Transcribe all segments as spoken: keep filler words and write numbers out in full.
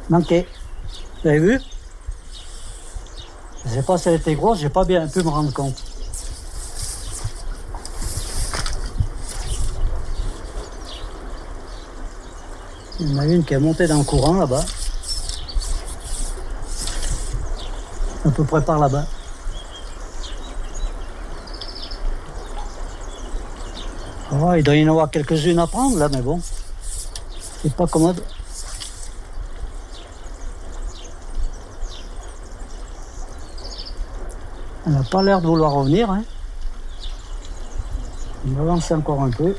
Manqué. Vous avez vu? Je ne sais pas si elle était grosse, j'ai pas bien pu me rendre compte. Il y en a une qui est montée dans le courant là-bas. À peu près par là-bas. Oh, il doit y en avoir quelques-unes à prendre là, mais bon. C'est pas commode. Elle n'a pas l'air de vouloir revenir. Hein. On va avancer encore un peu.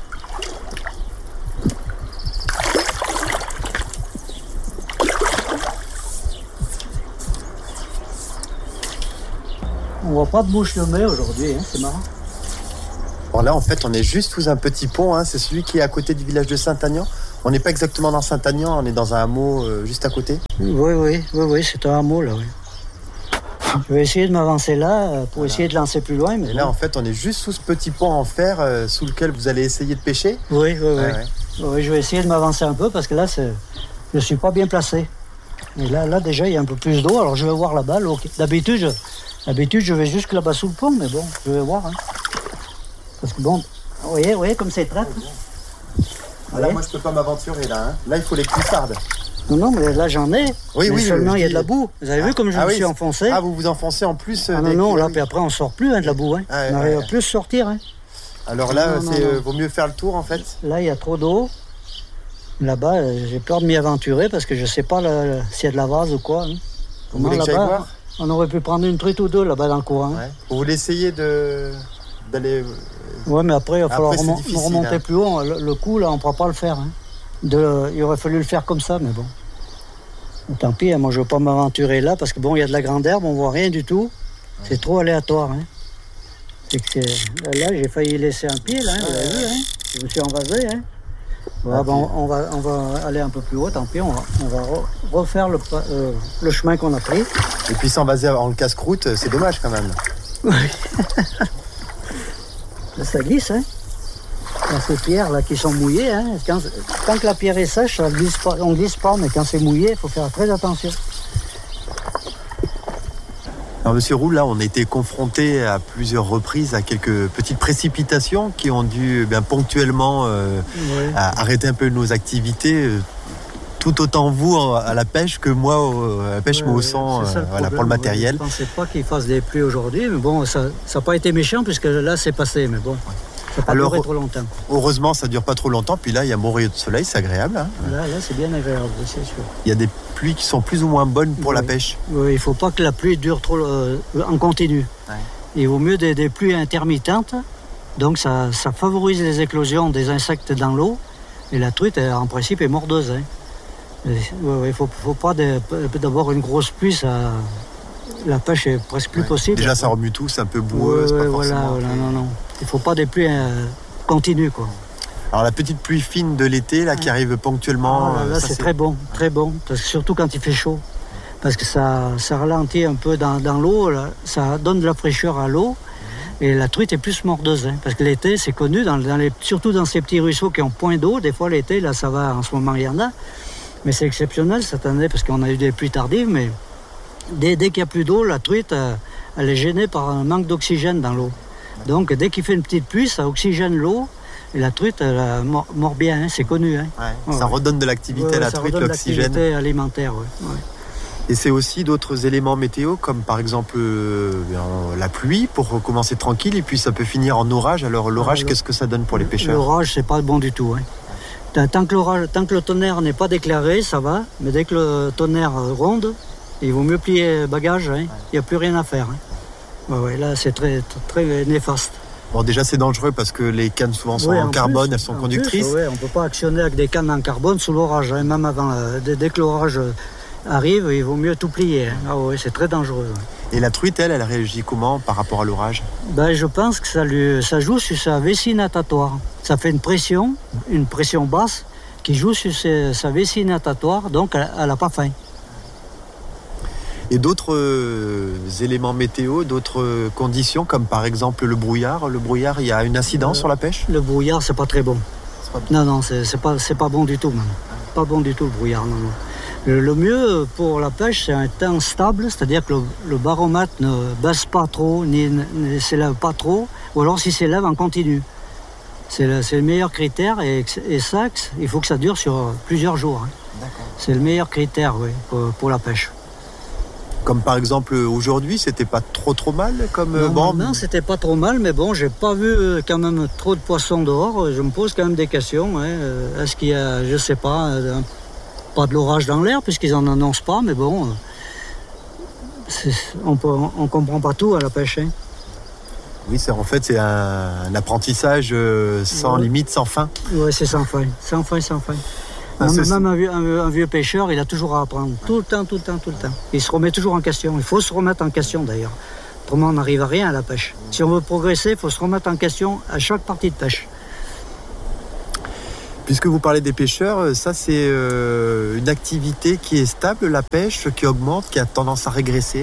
On voit pas de bouche lomée aujourd'hui, hein, c'est marrant. Bon, là, en fait, on est juste sous un petit pont. Hein, c'est celui qui est à côté du village de Saint-Agnan. On n'est pas exactement dans Saint-Agnan, on est dans un hameau euh, juste à côté. Oui, oui, oui, oui, c'est un hameau là. Oui. Je vais essayer de m'avancer là pour voilà. essayer de lancer plus loin. Mais Et là, bon. En fait, on est juste sous ce petit pont en fer euh, sous lequel vous allez essayer de pêcher. Oui, oui, oui. Ah, ouais. Oui, je vais essayer de m'avancer un peu parce que là, c'est... je ne suis pas bien placé. Et là, là, déjà, il y a un peu plus d'eau. Alors, je vais voir là-bas l'eau. D'habitude, je... D'habitude, je vais jusque là-bas sous le pont, mais bon, je vais voir. Hein. Parce que bon, vous voyez, vous voyez comme c'est traite. Ah, là, moi, je peux pas m'aventurer là. Hein. Là, il faut les cuissardes. Non, non, mais là, j'en ai. Oui, mais oui. Seulement, il y a dis... de la boue. Vous avez ah, vu comme je ah, me oui, suis enfoncé? Ah, vous vous enfoncez en plus. Ah, non, non, là, puis après, on sort plus hein, de la boue. Hein. Ah, ouais, on n'arrive ouais. plus à sortir. Hein. Alors là, non, non, c'est, non, non. vaut mieux faire le tour, en fait. Là, il y a trop d'eau. Là-bas, j'ai peur de m'y aventurer parce que je sais pas là, là, s'il y a de la vase ou quoi. Hein. Vous voulez que j'aille voir? On aurait pu prendre une truite ou deux là-bas dans le courant. Ouais. Vous voulez essayer de... d'aller... Oui, mais après, il va falloir après, remon- remonter hein. plus haut. Le, le coup, là, on ne pourra pas le faire. Hein. De, il aurait fallu le faire comme ça, mais bon. Tant pis, hein, moi, je ne veux pas m'aventurer là, parce que bon, il y a de la grande herbe, on ne voit rien du tout. Ouais. C'est trop aléatoire. Hein. C'est que c'est... Là, j'ai failli laisser un pied, là, hein, vous avez vu, hein. Je me suis envasé. Hein. Ouais, bon, on, va, on va aller un peu plus haut, tant pis, on va, on va refaire le, euh, le chemin qu'on a pris. Et puis s'envaser en le casse-croûte, c'est dommage quand même. Oui. Ça glisse, hein. Dans ces pierres là qui sont mouillées, hein. Quand, tant que la pierre est sèche, ça glisse pas, on ne glisse pas, mais quand c'est mouillé, il faut faire très attention. Alors, Monsieur Roux, là, on a été confronté à plusieurs reprises à quelques petites précipitations qui ont dû bien ponctuellement euh, oui. arrêter un peu nos activités. Euh, tout autant vous à la pêche que moi à la pêche, ouais, mais au sang, euh, voilà, pour le matériel. Je ne pensais pas qu'il fasse des pluies aujourd'hui, mais bon, ça n'a pas été méchant puisque là, c'est passé, mais bon. Ouais. Ça n'a pas duré trop longtemps. Heureusement, ça ne dure pas trop longtemps. Puis là, il y a un bon rayon de soleil, c'est agréable. Hein. Là, là, c'est bien agréable, c'est sûr. Il y a des pluies qui sont plus ou moins bonnes pour oui. la pêche. Oui, il ne faut pas que la pluie dure trop euh, en continu. Ouais. Il vaut mieux des, des pluies intermittentes. Donc, ça, ça favorise les éclosions des insectes dans l'eau. Et la truite, elle, en principe, est mordeuse. Hein. Il ne faut, faut pas de, d'avoir une grosse pluie, ça, la pêche est presque plus ouais. possible. Déjà, ça remue tout, c'est un peu boueux. Ouais, c'est pas voilà, forcément... voilà, non, non. Il ne faut pas des pluies euh, continues, quoi. Alors, la petite pluie fine de l'été, là, qui arrive ponctuellement... Ah, là, là c'est, c'est très bon, très bon, parce que surtout quand il fait chaud. Parce que ça, ça ralentit un peu dans, dans l'eau, là, ça donne de la fraîcheur à l'eau, et la truite est plus mordeuse. Hein, parce que l'été, c'est connu, dans, dans les, surtout dans ces petits ruisseaux qui ont point d'eau. Des fois, l'été, là, ça va, en ce moment, il y en a. Mais c'est exceptionnel cette année parce qu'on a eu des pluies tardives, mais dès, dès qu'il n'y a plus d'eau, la truite, euh, elle est gênée par un manque d'oxygène dans l'eau. Donc dès qu'il fait une petite pluie, ça oxygène l'eau et la truite, elle euh, mord, mord bien, hein, c'est connu. Hein. Ouais, ça ouais. redonne de l'activité ouais, à la truite, l'oxygène. L'activité alimentaire, oui. Ouais. Et c'est aussi d'autres éléments météo, comme par exemple euh, la pluie, pour commencer tranquille, et puis ça peut finir en orage. Alors l'orage, ah, qu'est-ce que ça donne pour les pêcheurs ? L'orage, c'est pas bon du tout, hein. Tant que, l'orage, tant que le tonnerre n'est pas déclaré, ça va. Mais dès que le tonnerre ronde, il vaut mieux plier bagage. Hein. Il n'y a plus rien à faire. Hein. Ouais, ouais, là, c'est très, très, très néfaste. Bon, déjà, c'est dangereux parce que les cannes, souvent, sont oui, en, en carbone, plus, elles sont conductrices. Plus, ouais, on ne peut pas actionner avec des cannes en carbone sous l'orage. Hein. Même avant, euh, dès, dès que l'orage arrive, il vaut mieux tout plier. Hein. Ah ouais, c'est très dangereux. Ouais. Et la truite, elle, elle réagit comment par rapport à l'orage ? Ben, je pense que ça, lui, ça joue sur sa vessie natatoire. Ça fait une pression, une pression basse, qui joue sur ses, sa vessie natatoire, donc elle n'a pas faim. Et d'autres euh, éléments météo, d'autres conditions, comme par exemple le brouillard. Le brouillard, il y a une incidence euh, sur la pêche ? Le brouillard, c'est pas très bon. C'est pas bon. Non, non, c'est, c'est, pas, c'est pas bon du tout, même. Pas bon du tout, le brouillard, non, non. Le, le mieux pour la pêche, c'est un temps stable, c'est-à-dire que le, le baromètre ne baisse pas trop, ni ne, ne s'élève pas trop, ou alors s'il s'élève en continu. C'est le, c'est le meilleur critère, et, et ça, il faut que ça dure sur plusieurs jours. Hein. D'accord. C'est le meilleur critère, oui, pour, pour la pêche. Comme par exemple aujourd'hui, c'était pas trop trop mal comme non, bon. Non, c'était pas trop mal, mais bon, j'ai pas vu quand même trop de poissons dehors. Je me pose quand même des questions. Hein. Est-ce qu'il y a, je sais pas, un, pas de l'orage dans l'air puisqu'ils en annoncent pas, mais bon, c'est, on peut, on comprend pas tout à la pêche. Hein. Oui, c'est en fait c'est un, un apprentissage euh, sans ouais. limite, sans fin. Oui, c'est sans fin, sans fin, sans fin. Ah, même même un, vieux, un, un vieux pêcheur, il a toujours à apprendre. Tout le temps, tout le temps, tout le temps. Il se remet toujours en question. Il faut se remettre en question d'ailleurs. Autrement, on n'arrive à rien à la pêche. Si on veut progresser, il faut se remettre en question à chaque partie de pêche. Puisque vous parlez des pêcheurs, ça c'est euh, une activité qui est stable, la pêche, qui augmente, qui a tendance à régresser.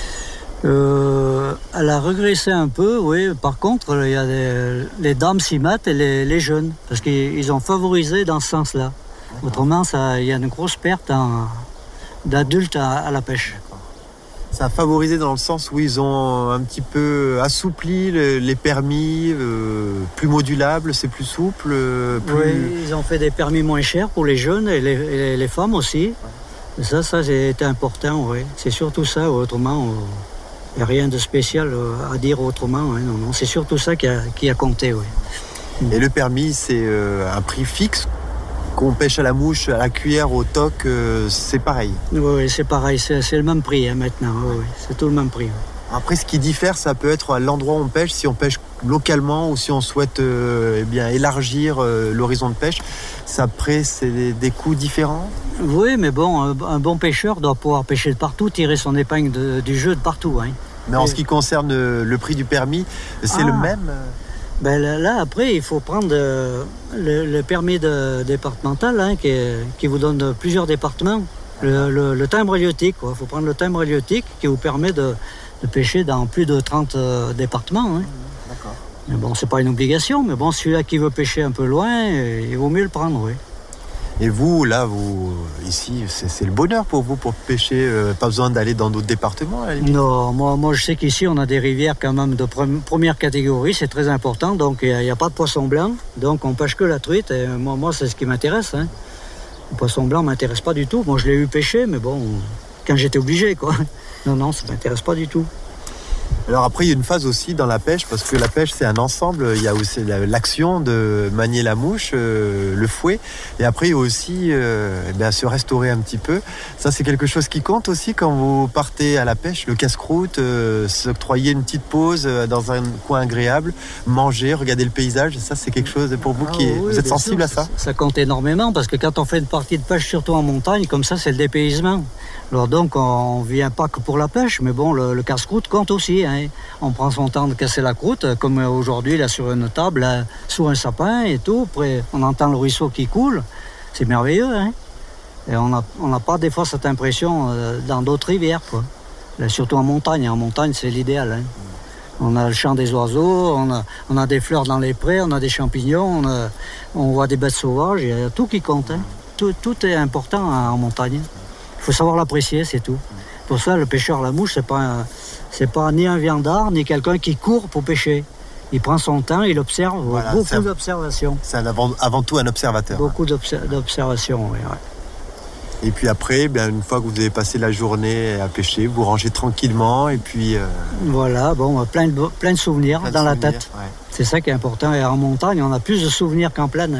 Euh, elle a régressé un peu, oui. Par contre, il y a des, les dames s'y mettent et les, les jeunes, parce qu'ils ont favorisé dans ce sens-là. Autrement, il y a une grosse perte en, d'adultes à, à la pêche. Ça a favorisé dans le sens où ils ont un petit peu assoupli les, les permis, euh, plus modulables, c'est plus souple. Plus... Oui, ils ont fait des permis moins chers pour les jeunes et les, et les femmes aussi. Et ça, ça c'était important, oui. C'est surtout ça, autrement, il n'y a rien de spécial à dire autrement. Oui. Non, non, c'est surtout ça qui a, qui a compté, oui. Et le permis, c'est euh, un prix fixe? Qu'on pêche à la mouche, à la cuillère, au toc, euh, c'est pareil. Oui, oui, c'est pareil, c'est, c'est le même prix hein, maintenant, oui, oui, c'est tout le même prix. Oui. Après, ce qui diffère, ça peut être à l'endroit où on pêche, si on pêche localement ou si on souhaite euh, eh bien, élargir euh, l'horizon de pêche. Ça, après, c'est des, des coûts différents? Oui, mais bon, un, un bon pêcheur doit pouvoir pêcher de partout, tirer son épingle de, du jeu de partout. Hein. Mais en Et... ce qui concerne le prix du permis, c'est ah. le même? Ben là, là, après, il faut prendre euh, le, le permis de, départemental hein, qui, qui vous donne plusieurs départements. Le, le, le timbre héliotique, il faut prendre le timbre héliotique qui vous permet de, de pêcher dans plus de trente euh, départements. Hein. D'accord. Mais bon, c'est pas une obligation, mais bon, celui-là qui veut pêcher un peu loin, il vaut mieux le prendre, oui. Et vous, là, vous, ici, c'est, c'est le bonheur pour vous, pour pêcher, euh, pas besoin d'aller dans d'autres départements à la limite. Non, moi, moi je sais qu'ici, on a des rivières quand même de pre- première catégorie, c'est très important, donc il n'y a, a pas de poisson blanc, donc on pêche que la truite, et moi, moi c'est ce qui m'intéresse. Hein. Le poisson blanc ne m'intéresse pas du tout, moi je l'ai eu pêcher, mais bon, quand j'étais obligé, quoi. Non, non, ça ne m'intéresse pas du tout. Alors après, il y a une phase aussi dans la pêche, parce que la pêche, c'est un ensemble. Il y a aussi l'action de manier la mouche, euh, le fouet. Et après, il y a aussi euh, eh bien, se restaurer un petit peu. Ça, c'est quelque chose qui compte aussi quand vous partez à la pêche. Le casse-croûte, euh, s'octroyer une petite pause euh, dans un coin agréable, manger, regarder le paysage. Ça, c'est quelque chose pour vous qui est... Ah, oui, vous êtes sensible sûr, à ça, ça Ça compte énormément, parce que quand on fait une partie de pêche, surtout en montagne, comme ça, c'est le dépaysement. Alors donc, on ne vient pas que pour la pêche, mais bon, le, le casse-croûte compte aussi. Hein. On prend son temps de casser la croûte, comme aujourd'hui, là, sur une table, là, sous un sapin et tout. Après, on entend le ruisseau qui coule. C'est merveilleux, hein. Et on n'a on a pas des fois cette impression euh, dans d'autres rivières, quoi. Là, surtout en montagne. En montagne, c'est l'idéal, hein. On a le chant des oiseaux, on a, on a des fleurs dans les prés, on a des champignons, on, a, on voit des bêtes sauvages, il y a tout qui compte, hein. Tout, tout est important en montagne. Il faut savoir l'apprécier, c'est tout. Pour ça, le pêcheur à la mouche, c'est pas, un, c'est pas ni un viandard, ni quelqu'un qui court pour pêcher. Il prend son temps, il observe, voilà, beaucoup c'est d'observations. C'est avant, avant tout un observateur. Beaucoup hein. d'obser- d'observations, oui. Ouais. Et puis après, bien, une fois que vous avez passé la journée à pêcher, vous rangez tranquillement et puis... Euh... Voilà, bon, plein de, plein de souvenirs plein de dans souvenirs, la tête. Ouais. C'est ça qui est important. Et en montagne, on a plus de souvenirs qu'en plaine. Hein.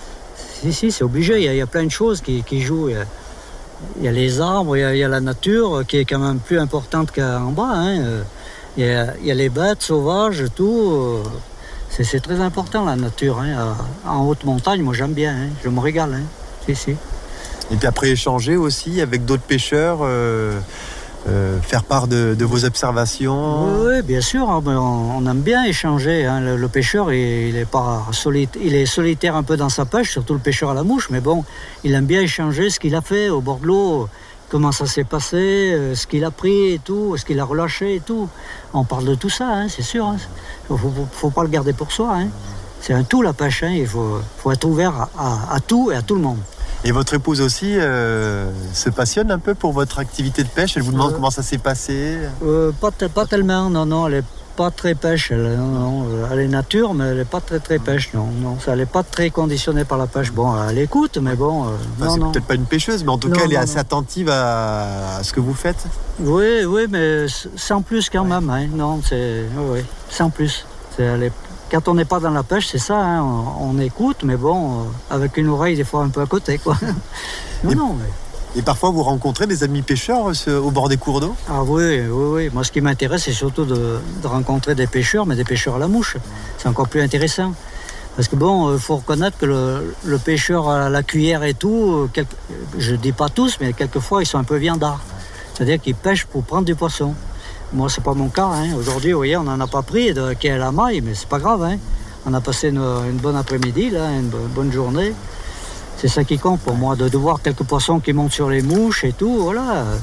Si, si, c'est obligé. Il y a, il y a plein de choses qui, qui jouent. Il y, a, il y a les arbres, il y a, il y a la nature qui est quand même plus importante qu'en bas. Hein. Il, y a, il y a les bêtes sauvages, tout. C'est, c'est très important, la nature. Hein. En haute montagne, moi, j'aime bien. Hein. Je me régale. Hein. Si, si. Et puis après, échanger aussi avec d'autres pêcheurs, euh, euh, faire part de, de vos observations. Oui, oui, bien sûr, hein, on, on aime bien échanger. Hein. Le, le pêcheur, il, il, est pas solitaire, il est solitaire un peu dans sa pêche, surtout le pêcheur à la mouche, mais bon, il aime bien échanger ce qu'il a fait au bord de l'eau, comment ça s'est passé, euh, ce qu'il a pris et tout, ce qu'il a relâché et tout. On parle de tout ça, hein, c'est sûr. Il hein. ne faut, faut, faut pas le garder pour soi. Hein. C'est un tout, la pêche. Hein. Il faut, faut être ouvert à, à, à tout et à tout le monde. Et votre épouse aussi euh, se passionne un peu pour votre activité de pêche? Elle vous demande euh, comment ça s'est passé? euh, pas, t- pas tellement, non, non, elle est pas très pêche, elle, non, non, elle est nature, mais elle est pas très très pêche, non, non, elle est pas très conditionnée par la pêche. Bon, elle écoute, mais bon, euh, enfin, non, c'est non. peut-être pas une pêcheuse, mais en tout non, cas, elle non, est assez non. attentive à, à ce que vous faites. Oui, oui, mais sans plus quand même, hein, non, c'est, oui, oui, sans plus. C'est, elle est, quand on n'est pas dans la pêche, c'est ça, hein, on, on écoute, mais bon, euh, avec une oreille des fois un peu à côté, quoi. non, et, non, mais... et parfois, vous rencontrez des amis pêcheurs euh, au bord des cours d'eau? Ah oui, oui, oui. Moi, ce qui m'intéresse, c'est surtout de, de rencontrer des pêcheurs, mais des pêcheurs à la mouche. C'est encore plus intéressant. Parce que bon, il faut reconnaître que le, le pêcheur à la cuillère et tout, quel, je ne dis pas tous, mais quelquefois, ils sont un peu viandards. C'est-à-dire qu'ils pêchent pour prendre du poisson. Moi, c'est pas mon cas. Hein. Aujourd'hui, vous voyez, on n'en a pas pris de quai à la maille, mais c'est pas grave. Hein. On a passé une, une bonne après-midi, là, une bonne journée. C'est ça qui compte pour moi, de, de voir quelques poissons qui montent sur les mouches et tout, voilà.